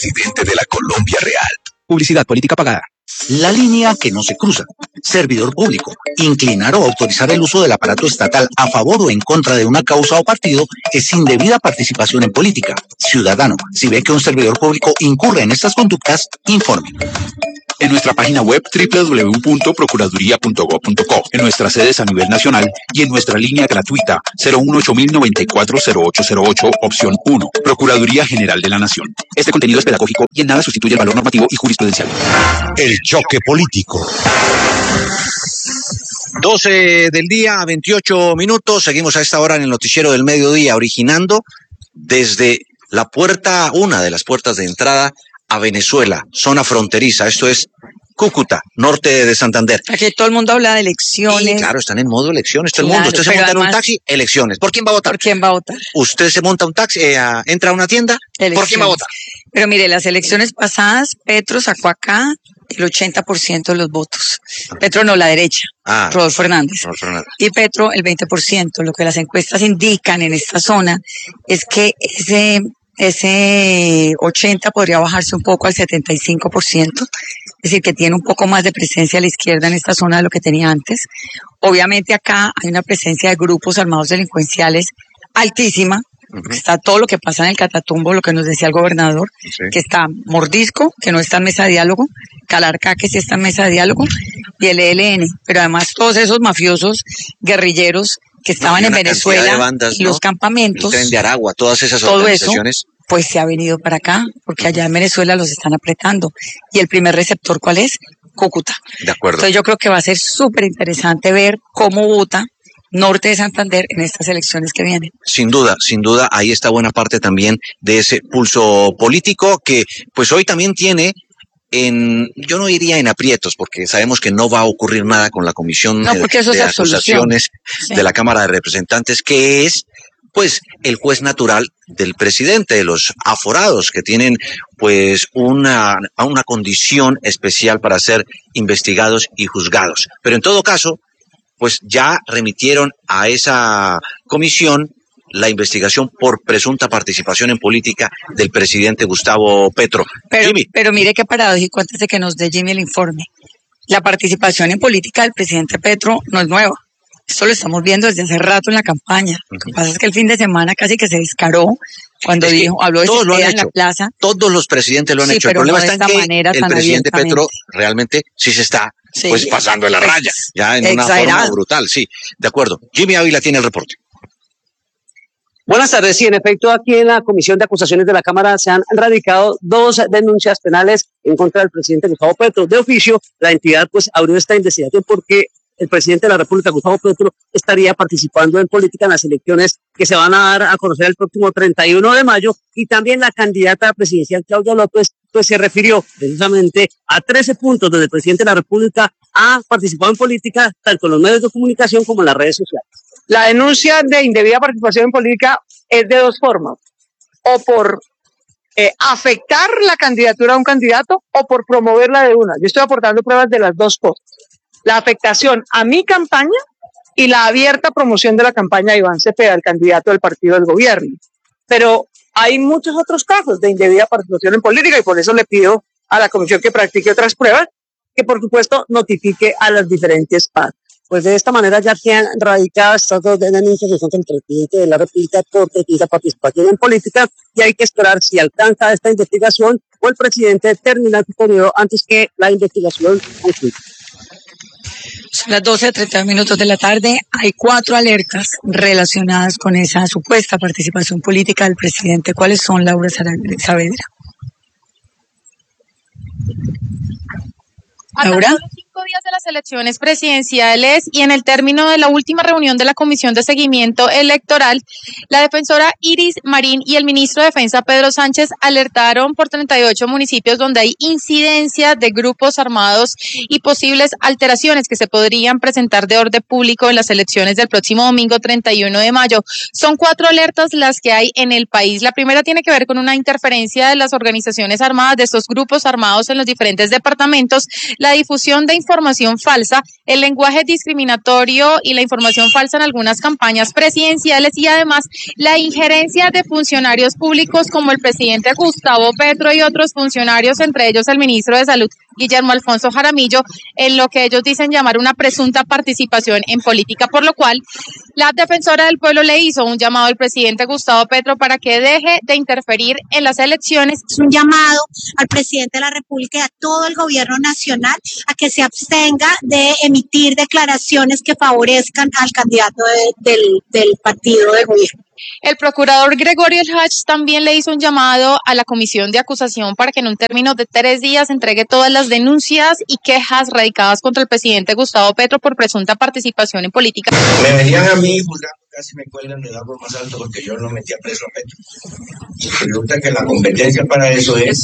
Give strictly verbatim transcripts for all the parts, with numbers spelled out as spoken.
Presidente de la Colombia Real. Publicidad política pagada. La línea que no se cruza. Servidor público. Inclinar o autorizar el uso del aparato estatal a favor o en contra de una causa o partido es indebida participación en política. Ciudadano, si ve que un servidor público incurre en estas conductas, informe. En nuestra página web doble u doble u doble u punto procuraduría punto gob punto co, en nuestras sedes a nivel nacional y en nuestra línea gratuita cero uno ocho mil noventa y cuatro cero ocho cero ocho, opción uno, Procuraduría General de la Nación. Este contenido es pedagógico y en nada sustituye el valor normativo y jurisprudencial. El choque político. doce del día, veintiocho minutos. Seguimos a esta hora en el noticiero del mediodía, originando desde la puerta, una de las puertas de entrada a Venezuela, zona fronteriza. Esto es Cúcuta, norte de Santander. Aquí todo el mundo habla de elecciones. Sí, claro, están en modo elecciones, todo el Claro, mundo. Usted se pero monta en un además- taxi, elecciones. ¿Por quién va a votar? ¿Por quién va a votar? Usted se monta un taxi, eh, a- entra a una tienda, ¿por quién va a Elecciones. votar? Pero mire, las elecciones pasadas, Petro sacó acá el ochenta por ciento de los votos. Petro no, la derecha, Ah, Rodolfo Hernández. no, Fernanda. Y Petro el veinte por ciento. Lo que las encuestas indican en esta zona es que ese, ese ochenta podría bajarse un poco al setenta y cinco por ciento. Es decir, que tiene un poco más de presencia a la izquierda en esta zona de lo que tenía antes. Obviamente acá hay una presencia de grupos armados delincuenciales altísima. Ujú. Está todo lo que pasa en el Catatumbo, lo que nos decía el gobernador, Sí. que está Mordisco, que no está en mesa de diálogo, Calarcá, que sí está en mesa de diálogo, y el E L N. Pero además todos esos mafiosos guerrilleros que estaban y en una cantidad Venezuela de bandas, y ¿no? los El campamentos, Tren de Aragua, todas esas todo eso, organizaciones. pues se ha venido para acá, porque allá en Venezuela los están apretando. Y el primer receptor, ¿cuál es? Cúcuta. De acuerdo. Entonces yo creo que va a ser súper interesante ver cómo vota Norte de Santander en estas elecciones que vienen. Sin duda, sin duda, ahí está buena parte también de ese pulso político que pues hoy también tiene en, yo no diría en aprietos, porque sabemos que no va a ocurrir nada con la Comisión No, de, porque eso es de absolución. Acusaciones Sí. de la Cámara de Representantes, que es pues el juez natural del presidente, de los aforados que tienen pues una, una condición especial para ser investigados y juzgados. Pero en todo caso, pues ya remitieron a esa comisión la investigación por presunta participación en política del presidente Gustavo Petro. Pero, Jimmy, pero mire qué paradójico antes de que nos dé Jimmy el informe. La participación en política del presidente Petro no es nueva. Esto lo estamos viendo desde hace rato en la campaña. Lo que pasa es que el fin de semana casi que se descaró cuando Es que dijo, habló de todos lo han Cepeda en la hecho. plaza. todos los presidentes lo han Sí, hecho. El pero problema no de está en esta que manera el tan presidente abiertamente. Petro realmente sí se está Sí, pues pasando de la pues, raya, ya en una exagerado. forma brutal, sí. De acuerdo. Jimmy Ávila tiene el reporte. Buenas tardes. Sí, en efecto, aquí en la Comisión de Acusaciones de la Cámara se han radicado dos denuncias penales en contra del presidente Gustavo Petro. De oficio, la entidad pues abrió esta investigación porque el presidente de la República, Gustavo Petro, estaría participando en política en las elecciones que se van a dar a conocer el próximo treinta y uno de mayo, y también la candidata presidencial Claudia López pues se refirió precisamente a trece puntos donde el presidente de la República ha participado en política, tanto en los medios de comunicación como en las redes sociales. La denuncia de indebida participación en política es de dos formas, o por eh, afectar la candidatura a un candidato o por promoverla de una. Yo estoy aportando pruebas de las dos cosas. La afectación a mi campaña y la abierta promoción de la campaña de Iván Cepeda, el candidato del partido del gobierno. Pero hay muchos otros casos de indebida participación en política y por eso le pido a la comisión que practique otras pruebas, que por supuesto notifique a las diferentes partes. Pues de esta manera ya quedan radicadas estas dos denuncias contra el presidente de la República por presunta participación en política, y hay que esperar si alcanza esta investigación o el presidente termina su periodo antes que la investigación concluya. Son las doce treinta minutos de la tarde. Hay cuatro alertas relacionadas con esa supuesta participación política del presidente. ¿Cuáles son, Laura Saavedra? Laura. A los cinco días de las elecciones presidenciales y en el término de la última reunión de la Comisión de Seguimiento Electoral, la defensora Iris Marín y el ministro de Defensa Pedro Sánchez alertaron por treinta y ocho municipios donde hay incidencia de grupos armados y posibles alteraciones que se podrían presentar de orden público en las elecciones del próximo domingo treinta y uno de mayo. Son cuatro alertas las que hay en el país. La primera tiene que ver con una interferencia de las organizaciones armadas, de estos grupos armados en los diferentes departamentos, la difusión de información falsa, el lenguaje discriminatorio y la información falsa en algunas campañas presidenciales y además la injerencia de funcionarios públicos como el presidente Gustavo Petro y otros funcionarios, entre ellos el ministro de Salud Guillermo Alfonso Jaramillo, en lo que ellos dicen llamar una presunta participación en política, por lo cual la defensora del pueblo le hizo un llamado al presidente Gustavo Petro para que deje de interferir en las elecciones. Es un llamado al presidente de la República y a todo el gobierno nacional a que se abstenga de emitir declaraciones que favorezcan al candidato de, del, del partido de gobierno. El procurador Gregorio El Hach también le hizo un llamado a la comisión de acusación para que en un término de tres días entregue todas las denuncias y quejas radicadas contra el presidente Gustavo Petro por presunta participación en política. Me venían a mí juzgando, casi me cuelgan del árbol más alto porque yo no metía preso a Petro. Y resulta que la competencia para eso es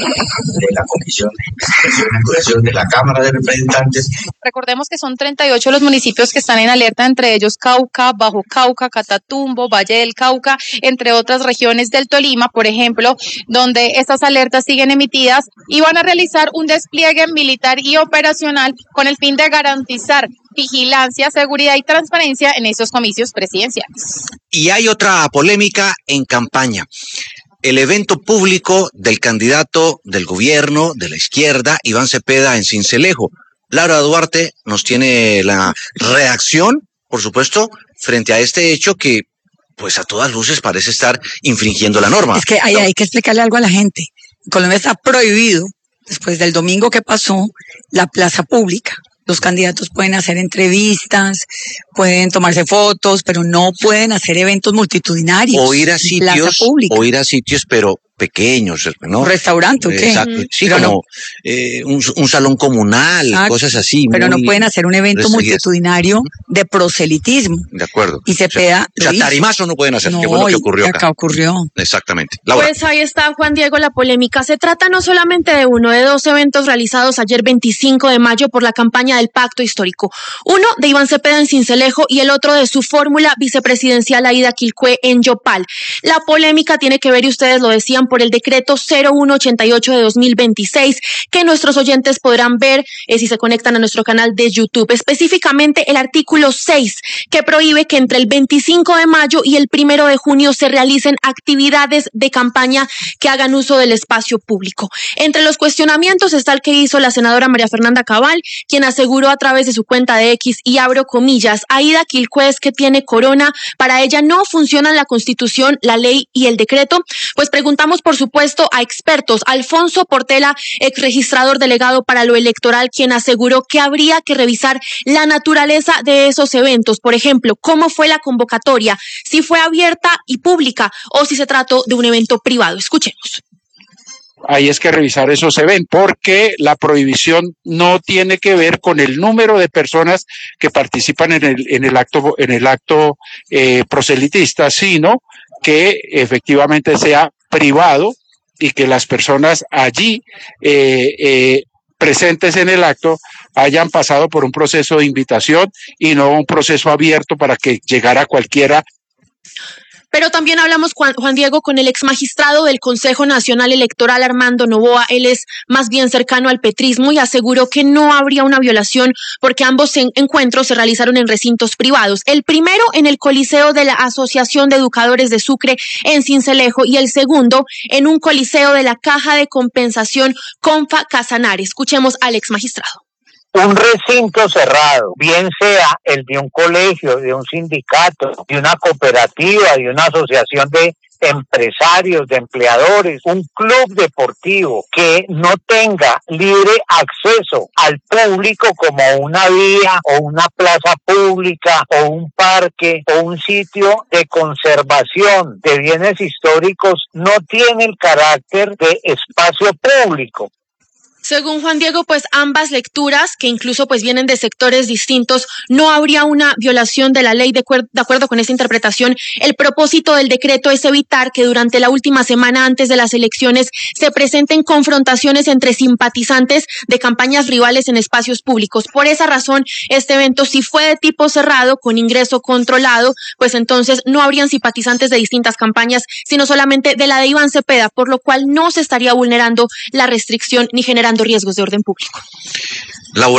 de la Comisión de Investigación y Acusación de la Cámara de Representantes. Recordemos que son treinta y ocho los municipios que están en alerta, entre ellos Cauca, Bajo Cauca, Catatumbo, Valle del Cauca, entre otras regiones del Tolima, por ejemplo, donde estas alertas siguen emitidas y van a realizar un despliegue militar y operacional con el fin de garantizar vigilancia, seguridad y transparencia en esos comicios presidenciales. Y hay otra polémica en campaña. El evento público del candidato del gobierno de la izquierda, Iván Cepeda, en Sincelejo. Laura Duarte nos tiene la reacción, por supuesto, frente a este hecho que, pues a todas luces, parece estar infringiendo la norma. Es que hay, hay que explicarle algo a la gente. En Colombia está prohibido, después del domingo que pasó, la plaza pública. Los candidatos pueden hacer entrevistas, pueden tomarse fotos, pero no pueden hacer eventos multitudinarios. O ir a sitios, o ir a sitios, pero pequeños, ¿no? ¿Un restaurante o qué? Exacto, sí, pero como no, eh, un, un salón comunal, exacto, cosas así. Pero no pueden hacer un evento multitudinario de proselitismo. De acuerdo. Y Cepeda. O sea, o sea tarimazo no pueden hacer, no, que fue lo que ocurrió acá. acá ocurrió. Exactamente. Laura. Pues ahí está, Juan Diego, la polémica. Se trata no solamente de uno de dos eventos realizados ayer veinticinco de mayo por la campaña del Pacto Histórico. Uno de Iván Cepeda en Sincelejo y el otro de su fórmula vicepresidencial Aida Quilcue en Yopal. La polémica tiene que ver, y ustedes lo decían, por el decreto cero uno ochenta y ocho de dos mil veintiséis, que nuestros oyentes podrán ver eh, si se conectan a nuestro canal de YouTube. Específicamente el artículo seis, que prohíbe que entre el veinticinco de mayo y el primero de junio se realicen actividades de campaña que hagan uso del espacio público. Entre los cuestionamientos está el que hizo la senadora María Fernanda Cabal, quien aseguró a través de su cuenta de X, y abro comillas, Aida Quilcue es que tiene corona, para ella no funcionan la Constitución, la ley y el decreto. Pues preguntamos, por supuesto, a expertos. Alfonso Portela, ex registrador delegado para lo electoral, quien aseguró que habría que revisar la naturaleza de esos eventos. Por ejemplo, cómo fue la convocatoria, si fue abierta y pública o si se trató de un evento privado. Escuchemos. Ahí es que revisar esos eventos, porque la prohibición no tiene que ver con el número de personas que participan en el, en el acto, en el acto eh, proselitista, sino que efectivamente sea privado y que las personas allí eh, eh, presentes en el acto hayan pasado por un proceso de invitación y no un proceso abierto para que llegara cualquiera. Pero también hablamos, Juan, Juan Diego, con el ex magistrado del Consejo Nacional Electoral, Armando Novoa. Él es más bien cercano al petrismo y aseguró que no habría una violación porque ambos en, encuentros se realizaron en recintos privados. El primero en el Coliseo de la Asociación de Educadores de Sucre en Sincelejo y el segundo en un coliseo de la Caja de Compensación Confa Casanare. Escuchemos al ex magistrado. Un recinto cerrado, bien sea el de un colegio, de un sindicato, de una cooperativa, de una asociación de empresarios, de empleadores, un club deportivo que no tenga libre acceso al público como una vía o una plaza pública o un parque o un sitio de conservación de bienes históricos, no tiene el carácter de espacio público. Según Juan Diego, pues ambas lecturas, que incluso pues vienen de sectores distintos, no habría una violación de la ley. De, acuer- de acuerdo con esta interpretación, el propósito del decreto es evitar que durante la última semana antes de las elecciones se presenten confrontaciones entre simpatizantes de campañas rivales en espacios públicos. Por esa razón, este evento, si fue de tipo cerrado, con ingreso controlado, pues entonces no habrían simpatizantes de distintas campañas, sino solamente de la de Iván Cepeda, por lo cual no se estaría vulnerando la restricción ni generando riesgos de orden público. Laura,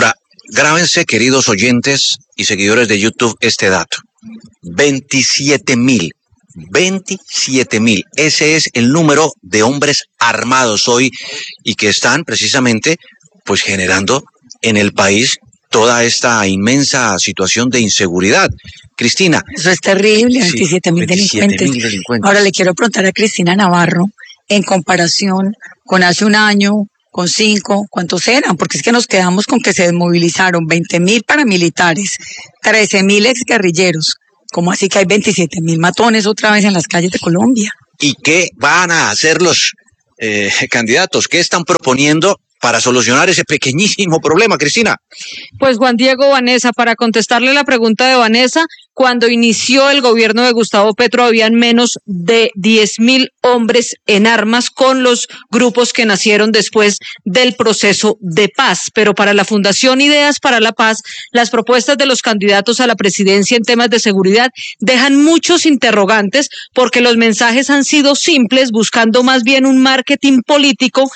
Grábense, queridos oyentes y seguidores de YouTube, este dato. veintisiete mil. veintisiete mil. Ese es el número de hombres armados hoy y que están precisamente pues generando en el país toda esta inmensa situación de inseguridad. Cristina. Eso es terrible, veintisiete mil delincuentes. delincuentes. Ahora le quiero preguntar a Cristina Navarro, en comparación con hace un año, con cinco, ¿cuántos eran? Porque es que nos quedamos con que se desmovilizaron veinte mil paramilitares, trece mil exguerrilleros. ¿Cómo así que hay veintisiete mil matones otra vez en las calles de Colombia? ¿Y qué van a hacer los eh, candidatos? ¿Qué están proponiendo para solucionar ese pequeñísimo problema, Cristina? Pues Juan Diego, Vanessa, para contestarle la pregunta de Vanessa, cuando inició el gobierno de Gustavo Petro habían menos de diez mil hombres en armas con los grupos que nacieron después del proceso de paz. Pero para la Fundación Ideas para la Paz, las propuestas de los candidatos a la presidencia en temas de seguridad dejan muchos interrogantes porque los mensajes han sido simples, buscando más bien un marketing político